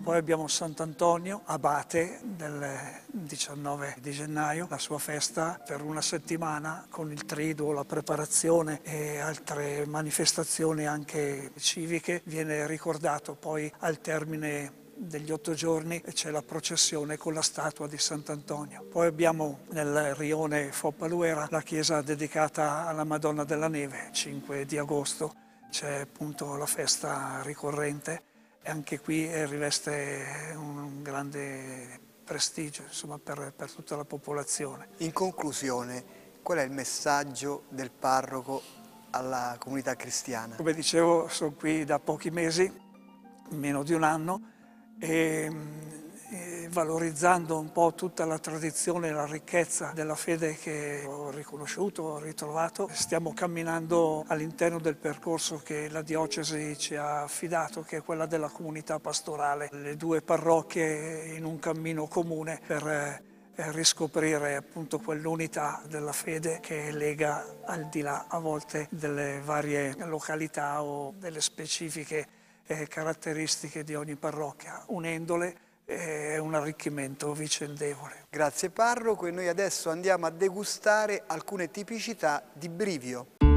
Poi abbiamo Sant'Antonio, abate, del 19 di gennaio, la sua festa per una settimana con il triduo, la preparazione e altre manifestazioni anche civiche. Viene ricordato poi al termine degli 8 giorni c'è la processione con la statua di Sant'Antonio. Poi abbiamo nel rione Foppaluera la chiesa dedicata alla Madonna della Neve, 5 di agosto, c'è appunto la festa ricorrente e anche qui riveste un grande prestigio insomma, per tutta la popolazione. In conclusione, qual è il messaggio del parroco alla comunità cristiana? Come dicevo, sono qui da pochi mesi, meno di un anno, e valorizzando un po' tutta la tradizione e la ricchezza della fede che ho riconosciuto, ho ritrovato, stiamo camminando all'interno del percorso che la diocesi ci ha affidato, che è quella della comunità pastorale, le due parrocchie in un cammino comune per riscoprire appunto quell'unità della fede che lega al di là a volte delle varie località o delle specifiche caratteristiche di ogni parrocchia. Unendole è un arricchimento vicendevole. Grazie parroco, e noi adesso andiamo a degustare alcune tipicità di Brivio.